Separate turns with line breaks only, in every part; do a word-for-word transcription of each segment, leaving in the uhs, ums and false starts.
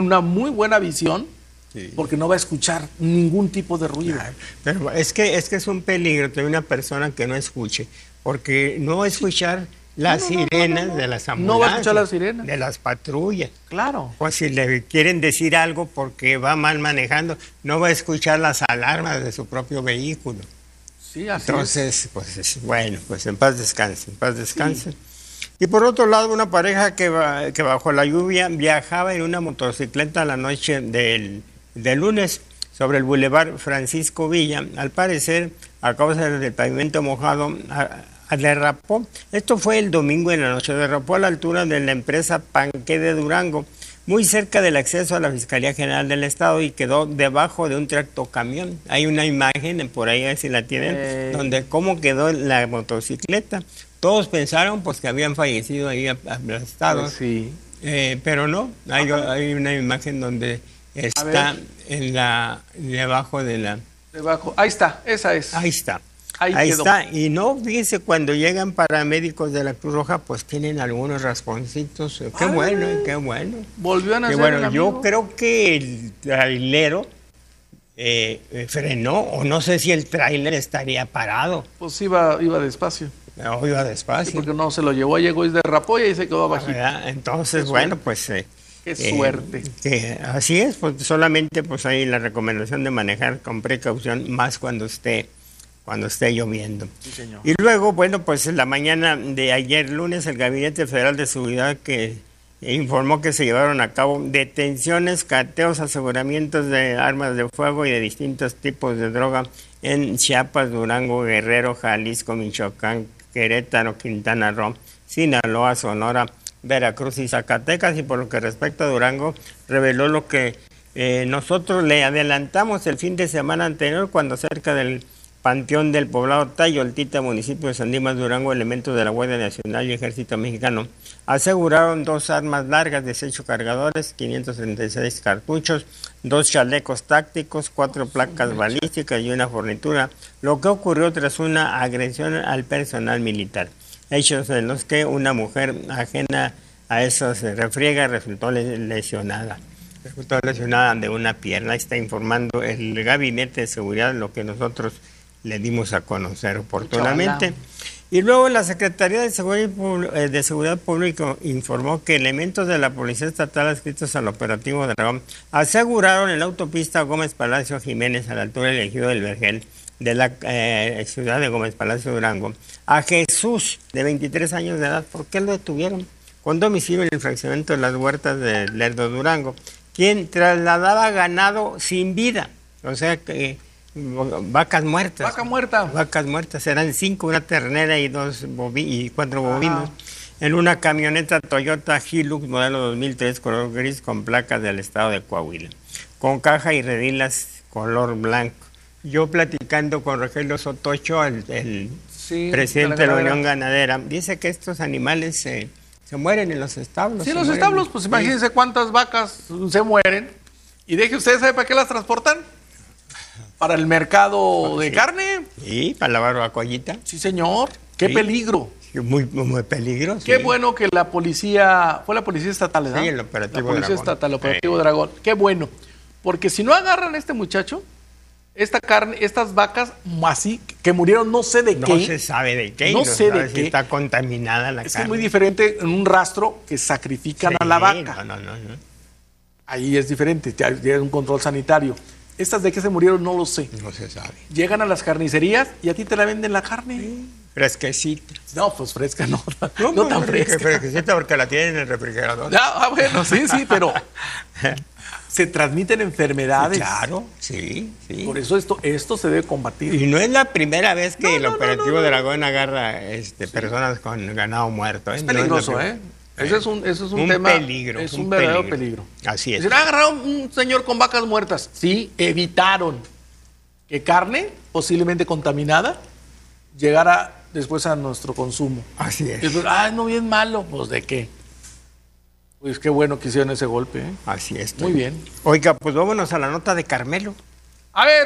una muy buena visión,
sí,
porque no va a escuchar ningún tipo de ruido.
Claro, pero es que, es que es un peligro tener una persona que no escuche, porque no va a escuchar las
No, no, no,
sirenas
no, no.
de las
No
ambulancias,
va a escuchar las sirenas.
de las patrullas.
Claro.
O si le quieren decir algo porque va mal manejando, no va a escuchar las alarmas de su propio vehículo.
Sí, así
Entonces, pues es- bueno, pues en paz descanse, en paz descanse. Sí. Y por otro lado, una pareja que, va, que bajo la lluvia viajaba en una motocicleta la noche del, del lunes sobre el bulevar Francisco Villa. Al parecer, a causa del pavimento mojado, a, a derrapó. Esto fue el domingo en la noche. Derrapó a la altura de la empresa Panqué de Durango, muy cerca del acceso a la Fiscalía General del Estado, y quedó debajo de un tractocamión. Hay una imagen por ahí, a ver si la tienen, hey, donde cómo quedó la motocicleta. Todos pensaron pues que habían fallecido ahí aplastados,
pues sí.
eh, pero no, hay, hay una imagen donde está en la debajo de la...
Debajo, ahí está, esa es.
Ahí está.
Ahí,
Ahí
quedó.
está, y no, fíjense, cuando llegan paramédicos de la Cruz Roja, pues tienen algunos rasponcitos. Qué Ay, bueno, qué bueno.
Volvió a nacer
qué bueno.
el
Yo
amigo.
creo que el trailero eh, frenó, o no sé si el trailer estaría parado.
Pues iba, iba despacio.
No, iba despacio.
Sí, porque no se lo llevó, llegó y derrapó y ahí se quedó bajito.
Entonces, bueno, pues... Eh,
Qué suerte.
Eh, que así es, pues solamente pues hay la recomendación de manejar con precaución, más cuando esté... cuando esté lloviendo.
Sí, señor.
Y luego, bueno, pues en la mañana de ayer lunes, el Gabinete Federal de Seguridad que informó que se llevaron a cabo detenciones, cateos, aseguramientos de armas de fuego y de distintos tipos de droga en Chiapas, Durango, Guerrero, Jalisco, Michoacán, Querétaro, Quintana Roo, Sinaloa, Sonora, Veracruz y Zacatecas. Y por lo que respecta a Durango, reveló lo que eh, nosotros le adelantamos el fin de semana anterior, cuando cerca del Panteón del Poblado Tayoltita, municipio de San Dimas, Durango, elementos de la Guardia Nacional y Ejército Mexicano aseguraron dos armas largas, dieciocho cargadores, quinientos treinta y seis cartuchos, dos chalecos tácticos, cuatro placas balísticas y una fornitura, lo que ocurrió tras una agresión al personal militar. Hechos en los que una mujer ajena a esos refriegas resultó lesionada. Resultó lesionada de una pierna. Está informando el Gabinete de Seguridad, lo que nosotros le dimos a conocer oportunamente. Y luego la Secretaría de Seguridad, de Seguridad Pública informó que elementos de la Policía Estatal adscritos al operativo Dragón aseguraron en la autopista Gómez Palacio Jiménez, a la altura del ejido del Vergel, de la eh, ciudad de Gómez Palacio, Durango, a Jesús, de veintitrés años de edad. ¿Por qué lo detuvieron? Con domicilio en el fraccionamiento de las Huertas de Lerdo, Durango, quien trasladaba ganado sin vida, o sea que vacas muertas.
Vaca muerta.
Vacas muertas, eran cinco, una ternera y dos bovi y cuatro bovinos, ajá, en una camioneta Toyota Hilux modelo dos mil tres, color gris, con placas del estado de Coahuila, con caja y redilas color blanco. Yo platicando con Rogelio Sotocho, el, el sí, presidente de la, de la Unión Ganadera, dice que estos animales se, se mueren en los establos.
Sí, en los mueren. establos, pues imagínense sí. cuántas vacas se mueren. Y deje usted, ¿sabe para qué las transportan? ¿Para el mercado de
sí.
carne?
Sí, para la barbacollita.
Sí, señor. ¡Qué sí. peligro!
Muy, muy peligroso.
Qué sí. bueno que la policía, fue la policía estatal, ¿verdad?
Sí, el operativo
La policía
Dragón.
estatal, el operativo
sí.
Dragón. Qué bueno. Porque si no agarran a este muchacho, esta carne, estas vacas así, que murieron no sé de
no
qué.
No se sabe de qué.
No, no sé de
si
qué.
Está contaminada la
es
carne.
Es muy diferente en un rastro que sacrifican sí, a la vaca.
No, no, no, no.
Ahí es diferente, hay un control sanitario. Estas de qué se murieron no lo sé.
No se sabe.
Llegan a las carnicerías y a ti te la venden la carne. Sí.
Fresquecita.
No, pues fresca no. No, no tan fresca.
Fresquecita porque la tienen en el refrigerador.
Ah, bueno, sí, sí, pero se transmiten enfermedades.
Sí, claro, sí, sí.
Por eso esto, esto se debe combatir.
Y no es la primera vez que
no,
el
no,
operativo
no, no, no.
Dragón agarra este, sí. personas con ganado muerto. ¿eh?
Es peligroso,
no es
¿eh? Eso es un, eso es un,
un
tema.
Peligro,
es
un,
un verdadero
peligro.
peligro.
Así es.
Se agarraron un señor con vacas muertas. Sí, evitaron que carne, posiblemente contaminada, llegara después a nuestro consumo.
Así es.
Y después, ah, no, bien malo. Pues, ¿de qué? Pues qué bueno que hicieron ese golpe, ¿eh?
Así es.
Muy bien.
Oiga, pues vámonos a la nota de Carmelo.
A ver,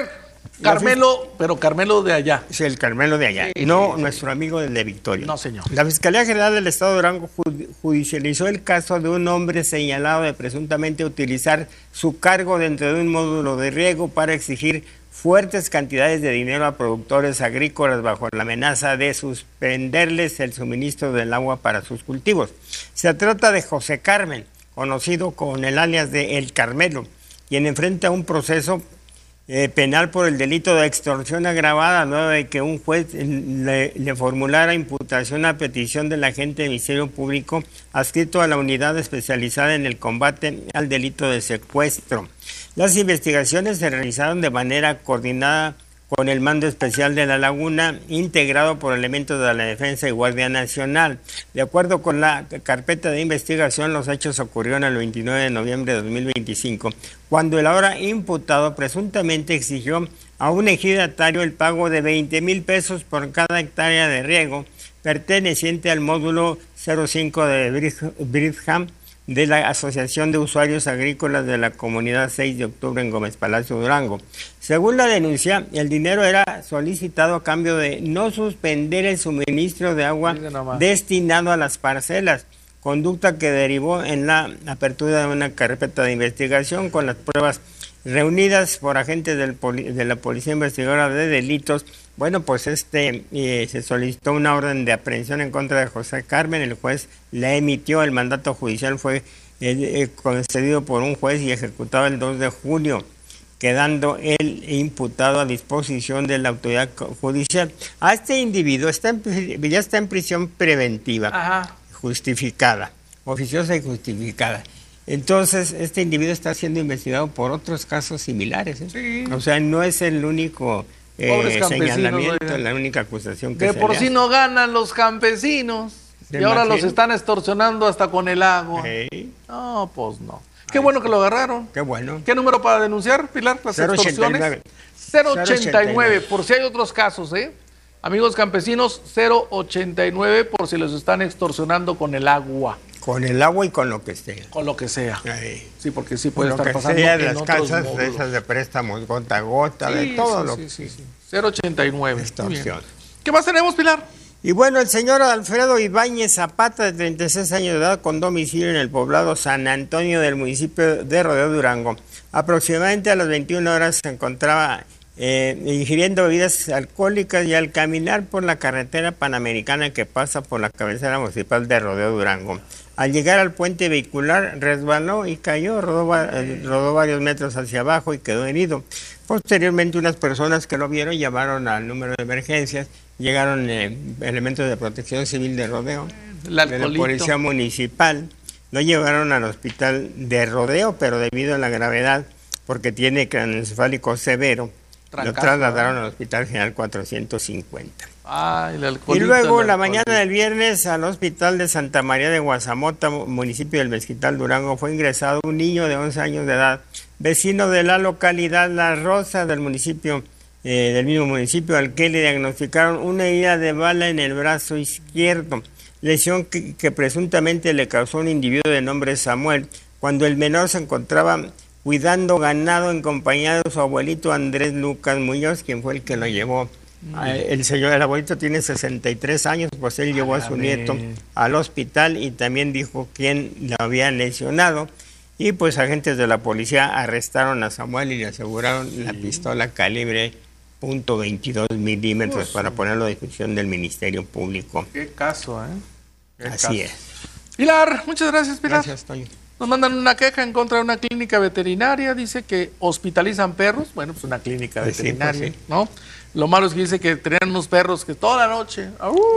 Carmelo, pero Carmelo de allá.
Sí, el Carmelo de allá,
sí,
no
sí,
nuestro sí. amigo del de Victoria.
No, señor.
La Fiscalía General del Estado de Durango judicializó el caso de un hombre señalado de presuntamente utilizar su cargo dentro de un módulo de riego para exigir fuertes cantidades de dinero a productores agrícolas bajo la amenaza de suspenderles el suministro del agua para sus cultivos. Se trata de José Carmen, conocido con el alias de El Carmelo, quien enfrenta un proceso eh, penal por el delito de extorsión agravada, luego de que un juez le, le formulara imputación a petición del agente del Ministerio Público adscrito a la unidad especializada en el combate al delito de secuestro. Las investigaciones se realizaron de manera coordinada con el Mando Especial de La Laguna, integrado por elementos de la Defensa y Guardia Nacional. De acuerdo con la carpeta de investigación, los hechos ocurrieron el veintinueve de noviembre de dos mil veinticinco, cuando el ahora imputado presuntamente exigió a un ejidatario el pago de veinte mil pesos por cada hectárea de riego perteneciente al módulo cero cinco de Bridgeham de la Asociación de Usuarios Agrícolas de la Comunidad seis de octubre en Gómez Palacio, Durango. Según la denuncia, el dinero era solicitado a cambio de no suspender el suministro de agua destinado a las parcelas, conducta que derivó en la apertura de una carpeta de investigación con las pruebas reunidas por agentes del poli de la Policía Investigadora de Delitos. Bueno, pues este eh, se solicitó una orden de aprehensión en contra de José Carmen. El juez la emitió, el mandato judicial fue eh, eh, concedido por un juez y ejecutado el dos de junio, quedando el imputado a disposición de la autoridad judicial. A este individuo está en, ya está en prisión preventiva. Ajá. Justificada, oficiosa y justificada. Entonces, este individuo está siendo investigado por otros casos similares, ¿eh? Sí. O sea, no es el único eh, señalamiento, oigan. La única acusación que
de
se
por
le
sí
hace.
No ganan los campesinos y ahora imagino? Los están extorsionando hasta con el agua.
Hey.
No, pues no. Qué Ay, bueno que lo agarraron.
Qué bueno.
¿Qué número para denunciar, Pilar? Las
cero
extorsiones. cero ochenta y nueve, por si hay otros casos, ¿eh? Amigos campesinos, cero ochenta y nueve por si los están extorsionando con el agua.
Con el agua y con lo que sea.
Con lo que sea.
Ahí.
Sí, porque sí puede
con
estar
lo que
pasando
sea,
en
las
otros
casas
módulos.
de esas de préstamos gota a gota,
sí,
de todo
sí,
lo
sí,
que
sí, sí. cero ochenta y nueve.
Extorsión.
¿Qué más tenemos, Pilar?
Y bueno, el señor Alfredo Ibáñez Zapata, de treinta y seis años de edad, con domicilio en el poblado San Antonio del municipio de Rodeo, Durango. Aproximadamente a las veintiuna horas se encontraba eh, ingiriendo bebidas alcohólicas y al caminar por la carretera panamericana que pasa por la cabecera municipal de Rodeo, Durango. Al llegar al puente vehicular, resbaló y cayó, rodó, rodó varios metros hacia abajo y quedó herido. Posteriormente, unas personas que lo vieron llamaron al número de emergencias, llegaron eh, elementos de protección civil de Rodeo, de la policía municipal, lo llevaron al hospital de Rodeo, pero debido a la gravedad, porque tiene craneoencefálico severo, Trancazo, lo trasladaron al Hospital General cuatrocientos cincuenta.
Ah, el
y luego, la mañana del viernes, al Hospital de Santa María de Guazamota, municipio del Mezquital, Durango, fue ingresado un niño de once años de edad, vecino de la localidad La Rosa del municipio, eh, del mismo municipio, al que le diagnosticaron una herida de bala en el brazo izquierdo, lesión que, que presuntamente le causó un individuo de nombre Samuel, cuando el menor se encontraba cuidando ganado en compañía de su abuelito Andrés Lucas Muñoz, quien fue el que lo llevó. El señor, el abuelito tiene sesenta y tres años, pues él llevó a su nieto al hospital y también dijo quién lo había lesionado. Y pues agentes de la policía arrestaron a Samuel y le aseguraron sí. la pistola calibre punto veintidós milímetros para ponerlo a disposición del Ministerio Público.
Qué caso, ¿eh? Qué
Así
caso.
es.
Pilar, muchas gracias, Pilar.
Gracias, Toño.
Nos mandan una queja en contra de una clínica veterinaria, dice que hospitalizan perros, bueno, pues una clínica pues veterinaria, sí, pues sí. ¿no? Lo malo es que dice que tenían unos perros que toda la noche,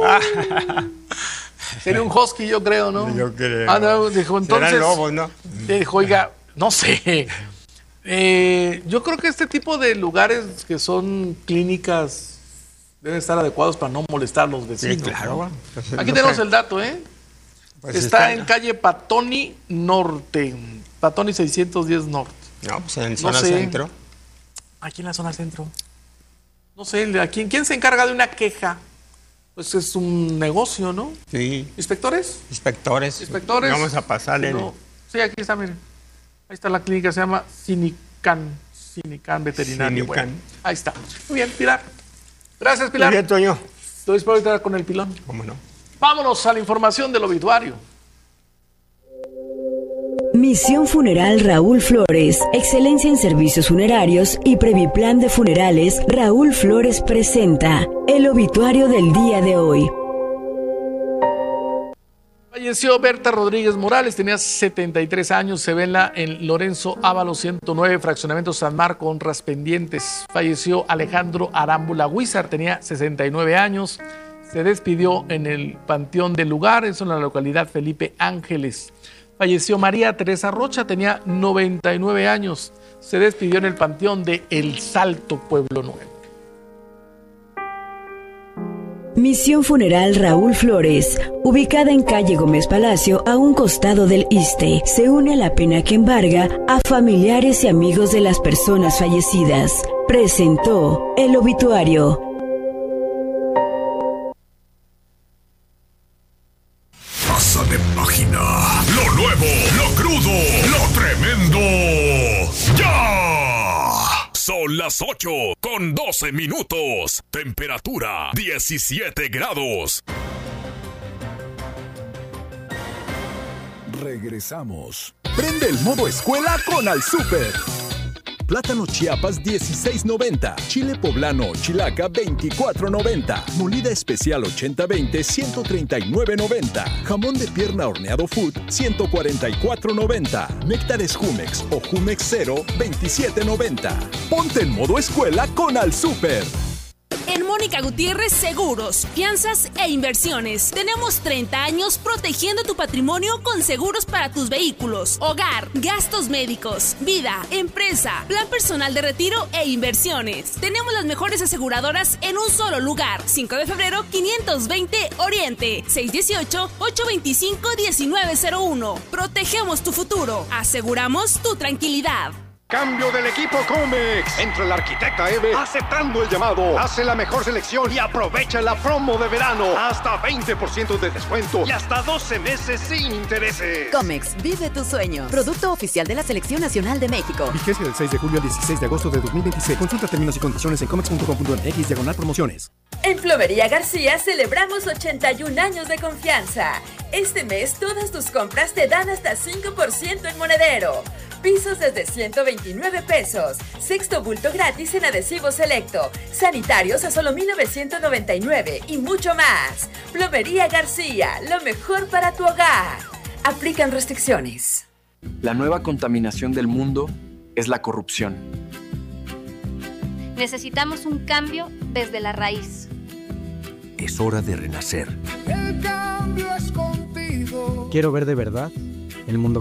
¡uh! Sería un husky, yo creo, ¿no?
Yo creo.
Ah, no, dijo, entonces,
serán lobos, ¿no?
Dijo, oiga, no sé, eh, yo creo que este tipo de lugares que son clínicas deben estar adecuados para no molestar a los vecinos.
Sí, claro.
¿no?
Pues,
Aquí
no
tenemos
sé.
el dato, ¿eh? Pues está, está en calle Patoni Norte, Patoni seiscientos diez Norte.
No, pues en zona
no sé,
centro.
Aquí en la zona centro. No sé, ¿a quién, quién se encarga de una queja? Pues es un negocio, ¿no?
Sí.
¿Inspectores?
Inspectores.
Inspectores.
Vamos a pasarle.
No. Sí, aquí está, miren. Ahí está la clínica, se llama Sinican, Cinican Veterinario.
Cinican.
Bueno, ahí está. Muy bien, Pilar. Gracias, Pilar.
Muy bien, Toño.
Estoy dispuesto a estar con el pilón.
¿Cómo no?
Vámonos a la información del obituario.
Misión Funeral Raúl Flores, excelencia en servicios funerarios y Previplan de Funerales. Raúl Flores presenta el obituario del día de hoy.
Falleció Berta Rodríguez Morales, tenía setenta y tres años, se vela en Lorenzo Ábalos ciento nueve, fraccionamiento San Marco, Honras Pendientes. Falleció Alejandro Arámbula Huizar, tenía sesenta y nueve años, se despidió en el Panteón del Lugar, eso en la localidad Felipe Ángeles. Falleció María Teresa Rocha, tenía noventa y nueve años, se despidió en el Panteón de El Salto, Pueblo Nuevo.
Misión Funeral Raúl Flores, ubicada en calle Gómez Palacio, a un costado del Iste, se une a la pena que embarga a familiares y amigos de las personas fallecidas. Presentó el obituario.
Pasa de página. Lo nuevo, lo crudo, lo tremendo. ¡Ya! Son las ocho con doce minutos. Temperatura diecisiete grados. Regresamos.
Prende el modo escuela con Al Súper. Plátano Chiapas dieciséis noventa, chile poblano o chilaca veinticuatro noventa, molida especial ochenta veinte ciento treinta y nueve noventa, jamón de pierna horneado Food ciento cuarenta y cuatro noventa, néctares Jumex o Jumex Cero veintisiete noventa. Ponte en modo escuela con Al Súper.
En Mónica Gutiérrez Seguros, Fianzas e Inversiones. Tenemos treinta años protegiendo tu patrimonio con seguros para tus vehículos, hogar, gastos médicos, vida, empresa, plan personal de retiro e inversiones. Tenemos las mejores aseguradoras en un solo lugar. cinco de febrero, quinientos veinte Oriente, seis uno ocho, ocho dos cinco, uno nueve cero uno. Protegemos tu futuro. Aseguramos tu tranquilidad.
Cambio del equipo Comex. Entra el arquitecta Eve aceptando el llamado. Hace la mejor selección y aprovecha la promo de verano. Hasta veinte por ciento de descuento y hasta doce meses sin intereses.
Comex, vive tu sueño. Producto oficial de la Selección Nacional de México.
Vigencia del seis de julio al dieciséis de agosto de dos mil veintiséis. Consulta términos y condiciones en comex punto com punto m x diagonal promociones.
En Plomería García celebramos ochenta y un años de confianza. Este mes todas tus compras te dan hasta cinco por ciento en monedero. Pisos desde ciento veintinueve pesos. Sexto bulto gratis en adhesivo selecto. Sanitarios a solo mil novecientos noventa y nueve y mucho más. Plomería García, lo mejor para tu hogar. Aplican restricciones.
La nueva contaminación del mundo es la corrupción.
Necesitamos un cambio desde la raíz.
Es hora de renacer.
El cambio es contigo.
Quiero ver de verdad el mundo